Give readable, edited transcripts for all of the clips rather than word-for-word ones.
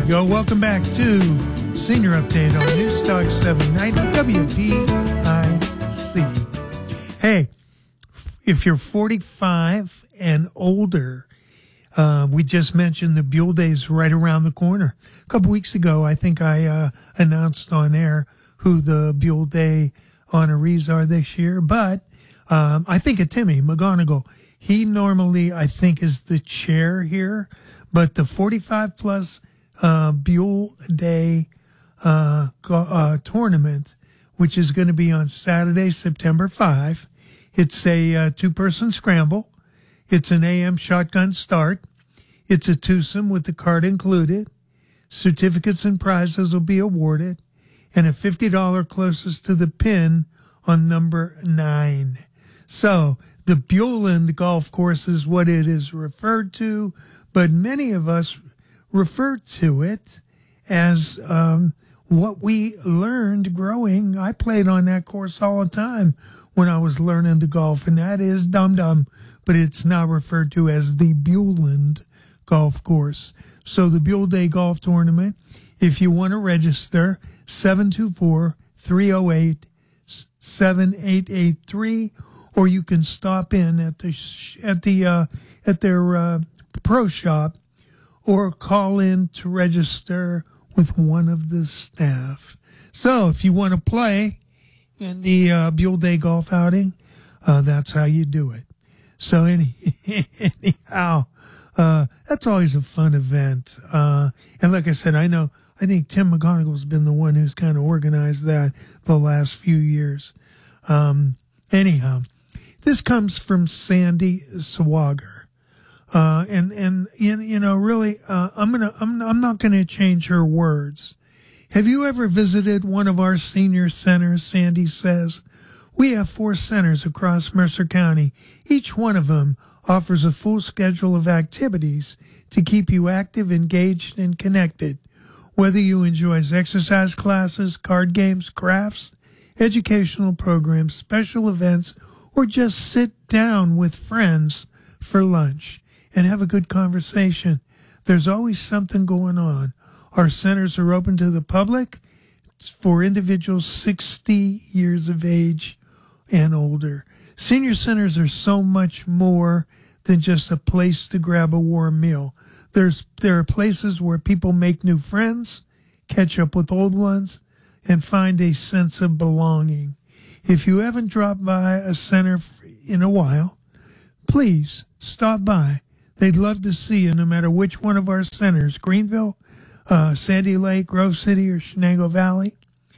go. Welcome back to Senior Update on News Talk 790 WPIC. Hey, if you're 45 and older, we just mentioned the Buell Days right around the corner. A couple weeks ago, I think I announced on air who the Buell Day honorees are this year, but I think of Timmy McGonigal. He normally, I think, is the chair here, but the 45 plus Buell Day tournament, which is going to be on Saturday, September 5. It's a two-person scramble. It's an AM shotgun start. It's a twosome with the card included. Certificates and prizes will be awarded, and a $50 closest to the pin on number 9. So the Bueland Golf Course is what it is referred to, but many of us refer to it as what we learned growing. I played on that course all the time when I was learning to golf, and that is dum-dum, but it's now referred to as the Bueland Golf Course. So the Buell Day Golf Tournament, if you want to register, 724-308-7883, or you can stop in at their pro shop, or call in to register with one of the staff. So if you want to play in the Buell Day golf outing, that's how you do it. So anyhow, that's always a fun event. And like I said, I think Tim McGonigal's been the one who's kind of organized that the last few years. Anyhow, this comes from Sandy Swager. And you know, really, I'm not going to change her words. Have you ever visited one of our senior centers? Sandy says, we have 4 centers across Mercer County. Each one of them offers a full schedule of activities to keep you active, engaged, and connected. Whether you enjoy exercise classes, card games, crafts, educational programs, special events, or just sit down with friends for lunch and have a good conversation, there's always something going on. Our centers are open to the public. It's for individuals 60 years of age and older. Senior centers are so much more than just a place to grab a warm meal. There are places where people make new friends, catch up with old ones, and find a sense of belonging. If you haven't dropped by a center in a while, please stop by. They'd love to see you no matter which one of our centers, Greenville, Sandy Lake, Grove City, or Shenango Valley.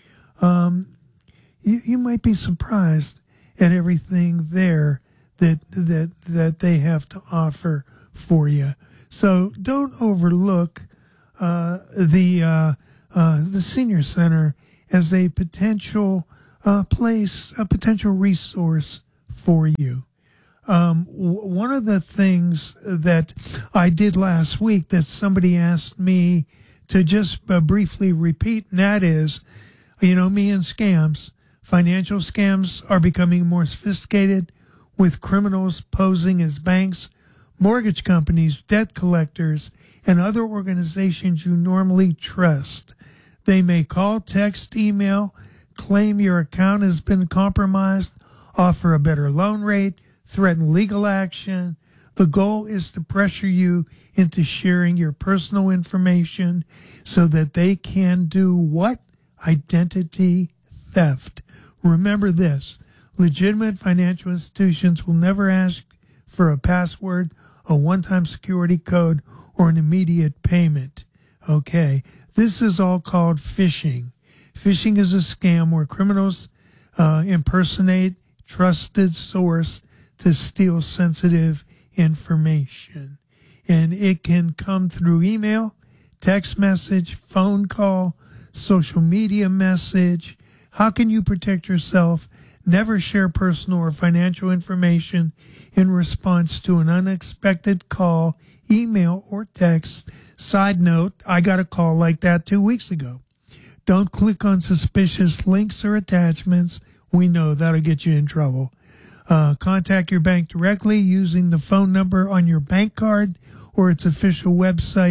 You might be surprised at everything there that they have to offer for you. So don't overlook the senior center as a potential place, a potential resource for you. One of the things that I did last week that somebody asked me to just briefly repeat, and that is, you know, me and scams. Financial scams are becoming more sophisticated, with criminals posing as banks, mortgage companies, debt collectors, and other organizations you normally trust. They may call, text, email, claim your account has been compromised, offer a better loan rate, threaten legal action. The goal is to pressure you into sharing your personal information so that they can do what? Identity theft. Remember this, legitimate financial institutions will never ask for a password, a one-time security code, or an immediate payment. Okay, this is all called phishing. Phishing is a scam where criminals impersonate trusted source to steal sensitive information. And it can come through email, text message, phone call, social media message. How can you protect yourself? Never share personal or financial information in response to an unexpected call, email, or text. Side note, I got a call like that 2 weeks ago. Don't click on suspicious links or attachments. We know that'll get you in trouble. Contact your bank directly using the phone number on your bank card or its official website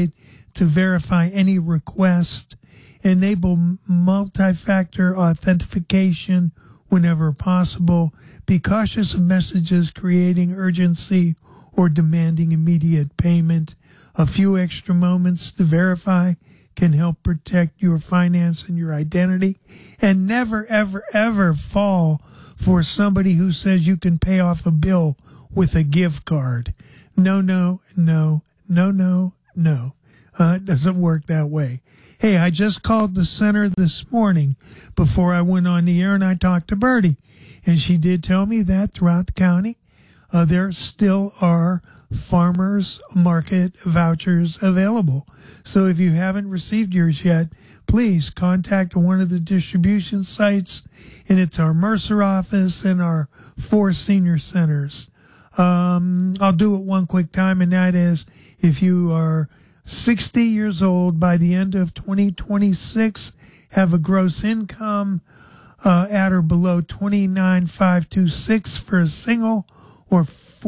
to verify any request, enable multi-factor authentication whenever possible, be cautious of messages creating urgency or demanding immediate payment. A few extra moments to verify can help protect your finance and your identity. And never, ever, ever fall for somebody who says you can pay off a bill with a gift card. No, no, no, no, no, no. It doesn't work that way. Hey, I just called the center this morning before I went on the air, and I talked to Bertie. And she did tell me that throughout the county, there still are farmers market vouchers available. So if you haven't received yours yet, please contact one of the distribution sites, and it's our Mercer office and our 4 senior centers. I'll do it one quick time, and that is if you are 60 years old by the end of 2026, have a gross income at or below 29,526 for a single, or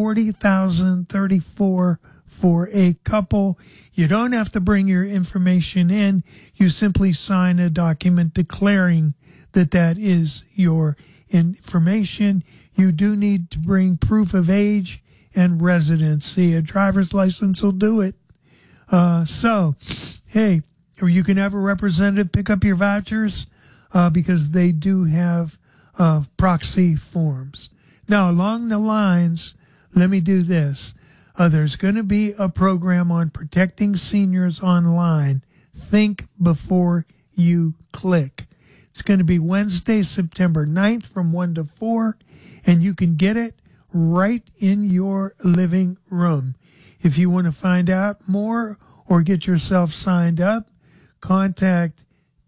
40,034 for a couple. You don't have to bring your information in. You simply sign a document declaring that that is your information. You do need to bring proof of age and residency. A driver's license will do it. So, hey, or you can have a representative pick up your vouchers because they do have proxy forms. Now, along the lines, let me do this. There's going to be a program on protecting seniors online. Think before you click. It's going to be Wednesday, September 9th from 1 to 4, and you can get it right in your living room. If you want to find out more or get yourself signed up, contact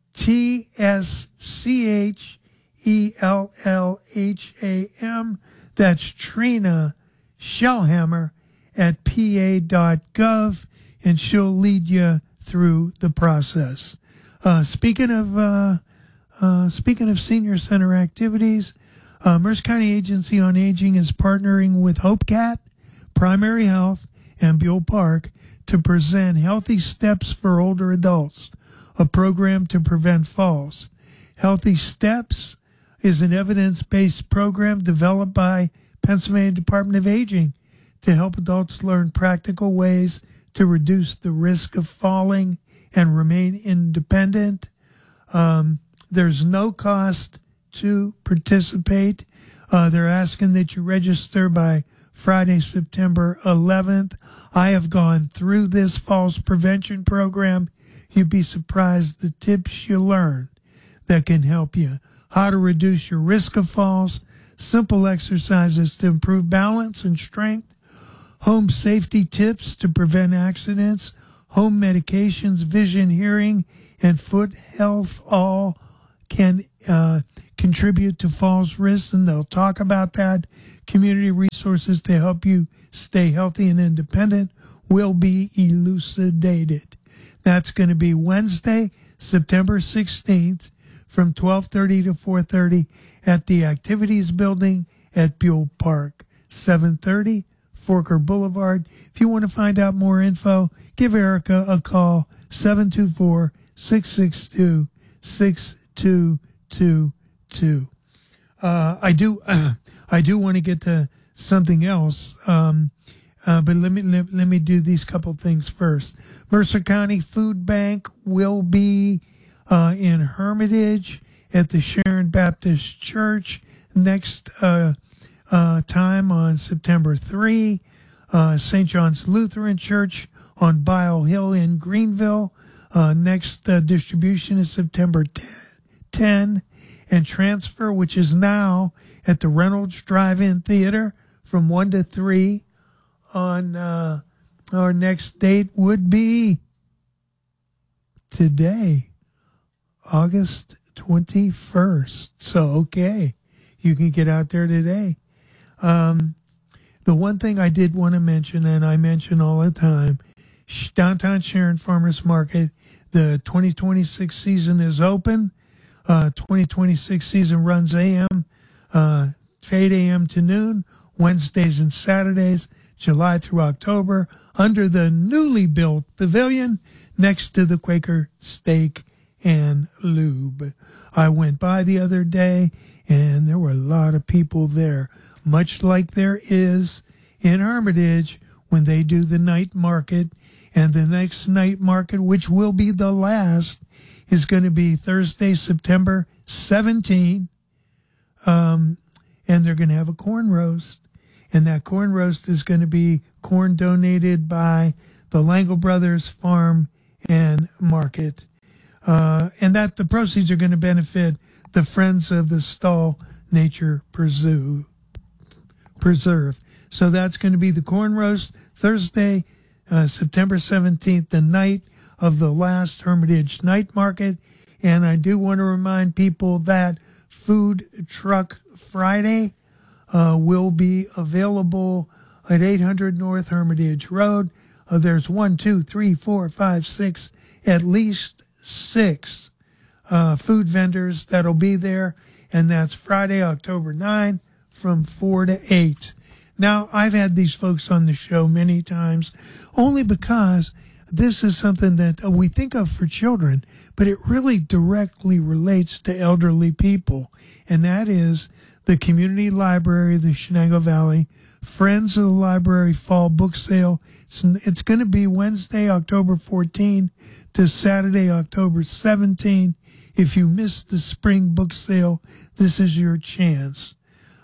TSCHELLHAM. That's Trina Shellhammer at pa.gov, and she'll lead you through the process. Speaking of senior center activities, Mercer County Agency on Aging is partnering with HopeCat, Primary Health, and Buell Park to present Healthy Steps for Older Adults, a program to prevent falls. Healthy Steps is an evidence-based program developed by Pennsylvania Department of Aging to help adults learn practical ways to reduce the risk of falling and remain independent. There's no cost to participate. They're asking that you register by Friday, September 11th. I have gone through this falls prevention program. You'd be surprised the tips you learn that can help you. How to reduce your risk of falls, simple exercises to improve balance and strength, home safety tips to prevent accidents, home medications, vision, hearing, and foot health all can contribute to falls risks, and they'll talk about that. Community resources to help you stay healthy and independent will be elucidated. That's going to be Wednesday, September 16th from 12:30 to 4:30 at the Activities Building at Buell Park, 730 Forker Boulevard. If you want to find out more info, give Erica a call, 724-662-6222. I do want to get to something else, but let me do these couple things first. Mercer County Food Bank will be in Hermitage at the Sharon Baptist Church next time on September 3. St. John's Lutheran Church on Bile Hill in Greenville. Next distribution is September 10. And Transfer, which is now at the Reynolds Drive-In Theater from 1 to 3 on our next date would be today, August 21st. So, okay, you can get out there today. The one thing I did want to mention, and I mention all the time, downtown Sharon Farmers Market, the 2026 season is open. 2026 season runs 8 a.m. to noon, Wednesdays and Saturdays, July through October, under the newly built pavilion next to the Quaker Steak and Lube. I went by the other day, and there were a lot of people there, much like there is in Hermitage when they do the night market. And the next night market, which will be the last, is going to be Thursday, September 17. And they're going to have a corn roast. And that corn roast is going to be corn donated by the Langle Brothers Farm and Market. And that the proceeds are going to benefit the Friends of the Stall Nature Preserve. So that's going to be the corn roast Thursday, September 17th, the night of the last Hermitage Night Market. And I do want to remind people that Food Truck Friday will be available at 800 North Hermitage Road. There's 1, 2, 3, 4, 5, 6, at least 6 food vendors that'll be there. And that's Friday, October 9 from 4 to 8. Now, I've had these folks on the show many times only because this is something that we think of for children, but it really directly relates to elderly people. And that is the Community Library of the Shenango Valley, Friends of the Library Fall Book Sale. It's going to be Wednesday, October 14 to Saturday, October 17. If you missed the spring book sale, this is your chance.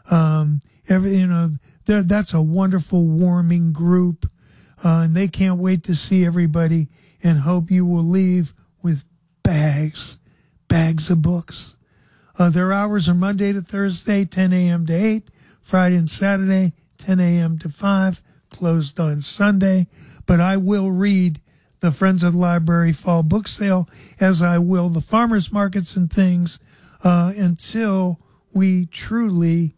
That's a wonderful, warming group, and they can't wait to see everybody and hope you will leave with bags of books. Their hours are Monday to Thursday, 10 a.m. to 8, Friday and Saturday, 10 a.m. to 5, closed on Sunday. But I will read the Friends of the Library Fall Book Sale, as I will the farmers markets and things, until we truly,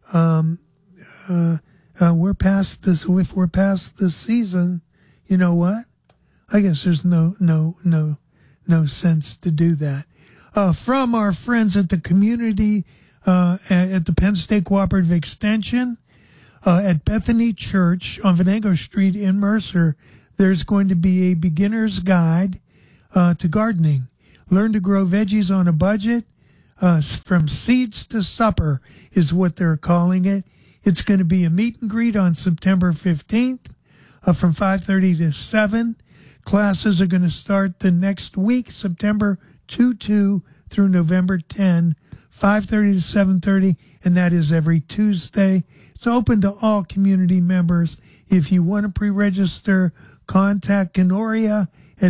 we're past this. If we're past this season, you know what? I guess there's no sense to do that. From our friends at the community, at the Penn State Cooperative Extension, at Bethany Church on Venango Street in Mercer, there's going to be a beginner's guide to gardening. Learn to grow veggies on a budget. From seeds to supper is what they're calling it. It's going to be a meet and greet on September 15th from 5:30 to 7. Classes are going to start the next week, September 2 through November 10, 5:30 to 7:30, and that is every Tuesday. It's open to all community members. If you want to pre-register, contact Kenoria at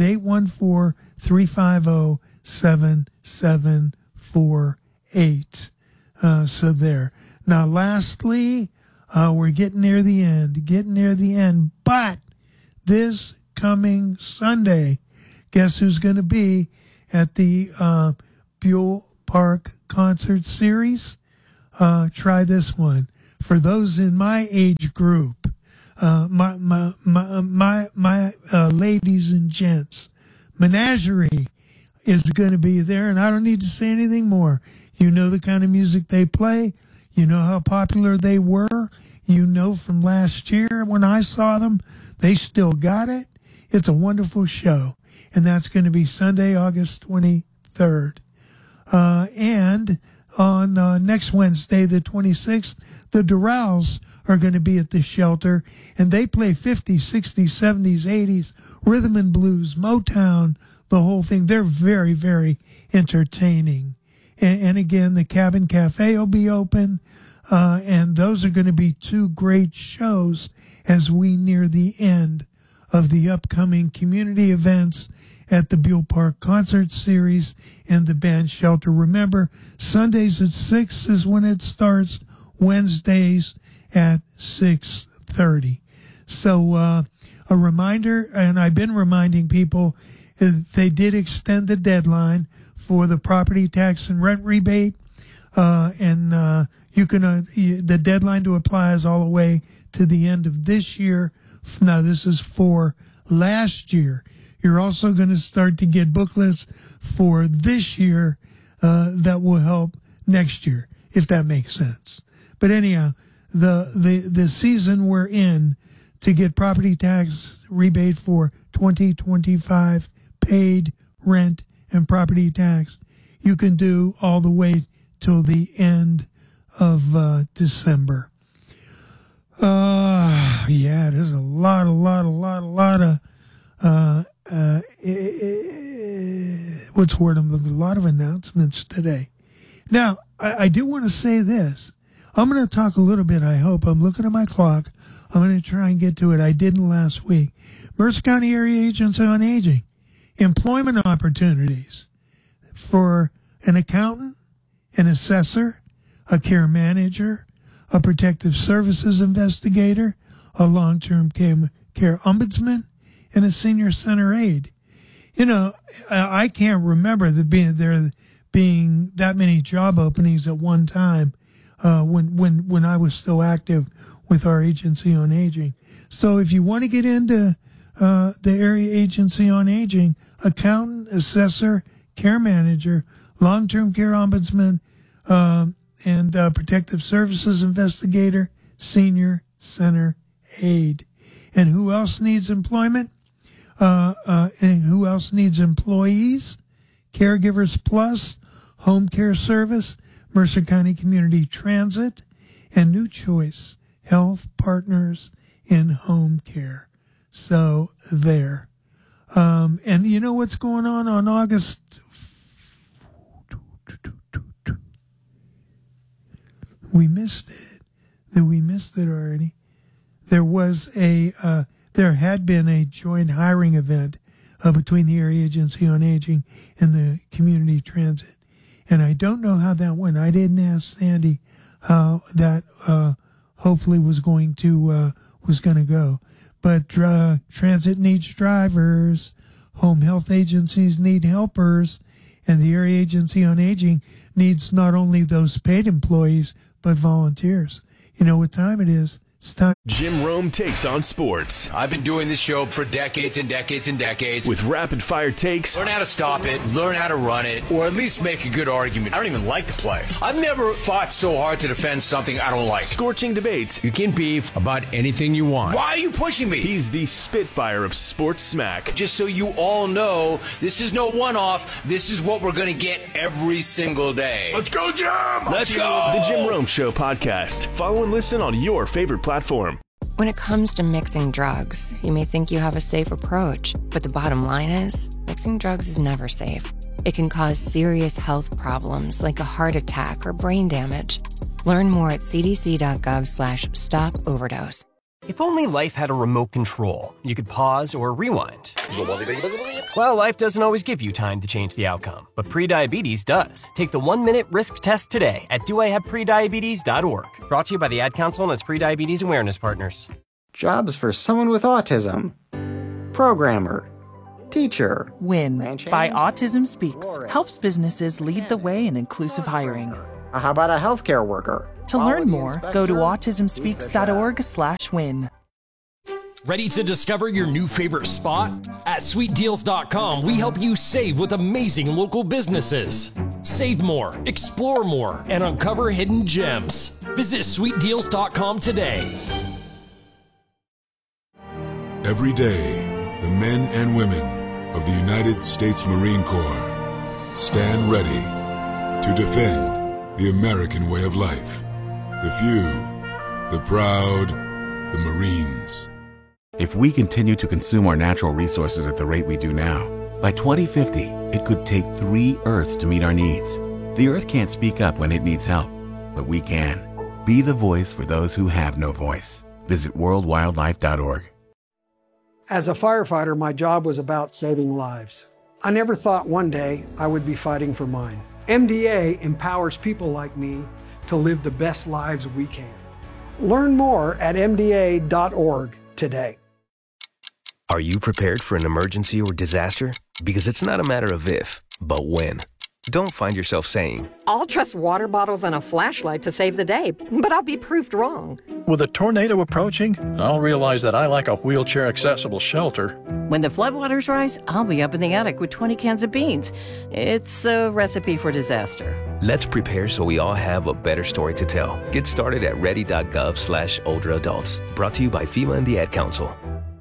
814-350-7748. So there. Now, lastly, we're getting near the end. But this coming Sunday, guess who's going to be at the Buell Park Concert Series? Try this one. For those in my age group, my ladies and gents, Menagerie is going to be there, and I don't need to say anything more. You know the kind of music they play. You know how popular they were. You know from last year when I saw them, they still got it. It's a wonderful show, and that's going to be Sunday, August 23rd. And on next Wednesday, the 26th, the Durrells are going to be at the shelter, and they play 50s, 60s, 70s, 80s, rhythm and blues, Motown, the whole thing. They're very, very entertaining. And again, the Cabin Cafe will be open, and those are going to be two great shows as we near the end of the upcoming community events at the Buell Park Concert Series and the band shelter. Remember, Sundays at 6 is when it starts, Wednesdays at 6:30. So a reminder, and I've been reminding people, they did extend the deadline for the property tax and rent rebate, and you can the deadline to apply is all the way to the end of this year. Now, this is for last year. You're also going to start to get booklets for this year that will help next year, if that makes sense. But anyhow, the season we're in to get property tax rebate for 2025 paid rent and property tax. You can do all the way till the end of December. Yeah, there's a lot of what's the word? A lot of announcements today. Now, I do want to say this. I'm going to talk a little bit, I hope. I'm looking at my clock. I'm going to try and get to it. I didn't last week. Mercer County Area Agency on Aging. Employment opportunities for an accountant, an assessor, a care manager, a protective services investigator, a long-term care ombudsman, and a senior center aide. You know, I can't remember there being that many job openings at one time when I was still active with our agency on aging. So if you want to get into the Area Agency on Aging, accountant, assessor, care manager, long-term care ombudsman, and protective services investigator, senior center aide. And who else needs employment? And who else needs employees? Caregivers Plus, Home Care Service, Mercer County Community Transit, and New Choice Health Partners in Home Care. So there. And you know what's going on August? We missed it. We missed it already. There had been a joint hiring event between the Area Agency on Aging and the Community Transit. And I don't know how that went. I didn't ask Sandy how that hopefully was going to go. But transit needs drivers, home health agencies need helpers, and the Area Agency on Aging needs not only those paid employees, but volunteers. You know what time it is? It's time. Jim Rome takes on sports. I've been doing this show for decades and decades and decades. With rapid-fire takes. Learn how to stop it, learn how to run it, or at least make a good argument. I don't even like to play. I've never fought so hard to defend something I don't like. Scorching debates. You can beef about anything you want. Why are you pushing me? He's the Spitfire of sports smack. Just so you all know, this is no one-off. This is what we're going to get every single day. Let's go, Jim! Let's go! The Jim Rome Show podcast. Follow and listen on your favorite platform. When it comes to mixing drugs, you may think you have a safe approach, but the bottom line is, mixing drugs is never safe. It can cause serious health problems like a heart attack or brain damage. Learn more at cdc.gov/stop-overdose. If only life had a remote control, you could pause or rewind. Well, life doesn't always give you time to change the outcome, but prediabetes does. Take the 1-minute risk test today at doihaveprediabetes.org. Brought to you by the Ad Council and its prediabetes awareness partners. Jobs for someone with autism. Programmer. Teacher. WIN by Autism Speaks helps businesses lead the way in inclusive hiring. How about a healthcare worker? To learn more, go to autismspeaks.org/win. Ready to discover your new favorite spot? At sweetdeals.com, we help you save with amazing local businesses. Save more, explore more, and uncover hidden gems. Visit sweetdeals.com today. Every day, the men and women of the United States Marine Corps stand ready to defend the American way of life. The few, the proud, the Marines. If we continue to consume our natural resources at the rate we do now, by 2050, it could take 3 Earths to meet our needs. The Earth can't speak up when it needs help, but we can. Be the voice for those who have no voice. Visit worldwildlife.org. As a firefighter, my job was about saving lives. I never thought one day I would be fighting for mine. MDA empowers people like me to live the best lives we can. Learn more at mda.org today. Are you prepared for an emergency or disaster? Because it's not a matter of if, but when. Don't find yourself saying, I'll trust water bottles and a flashlight to save the day, but I'll be proved wrong. With a tornado approaching, I'll realize that I lack a wheelchair-accessible shelter. When the floodwaters rise, I'll be up in the attic with 20 cans of beans. It's a recipe for disaster. Let's prepare so we all have a better story to tell. Get started at ready.gov/older adults. Brought to you by FEMA and the Ad Council.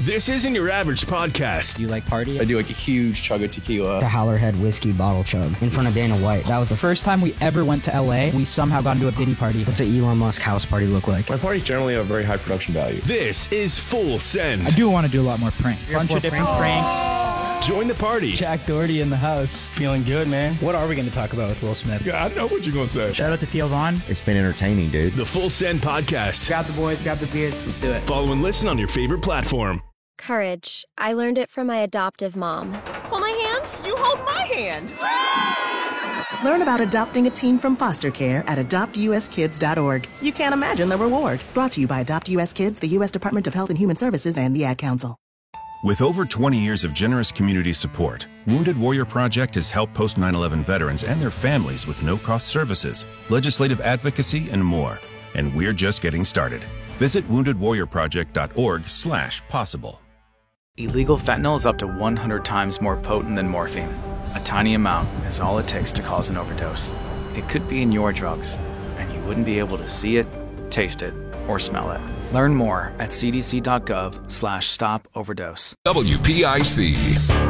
This isn't your average podcast. Do you like party? I do like a huge chug of tequila. The Howlerhead whiskey bottle chug in front of Dana White. That was the first time we ever went to LA. We somehow got into a Diddy party. What's an Elon Musk house party look like? My parties generally have very high production value. This is Full Send. I do want to do a lot more pranks. Bunch of different pranks. Join the party. Jack Doherty in the house. Feeling good, man. What are we going to talk about with Will Smith? Yeah, I know what you're going to say. Shout out to Theo Vaughn. It's been entertaining, dude. The Full Send Podcast. Grab the boys, grab the beers, let's do it. Follow and listen on your favorite platform. Courage. I learned it from my adoptive mom. Hold my hand. You hold my hand. Learn about adopting a teen from foster care at adoptuskids.org. You can't imagine the reward. Brought to you by Adopt US Kids, the U.S. Department of Health and Human Services, and the Ad Council. With over 20 years of generous community support, Wounded Warrior Project has helped post 9/11 veterans and their families with no-cost services, legislative advocacy, and more. And we're just getting started. Visit woundedwarriorproject.org/possible. Illegal fentanyl is up to 100 times more potent than morphine. A tiny amount is all it takes to cause an overdose. It could be in your drugs, and you wouldn't be able to see it, taste it, or smell it. Learn more at cdc.gov/stop overdose. WPIC.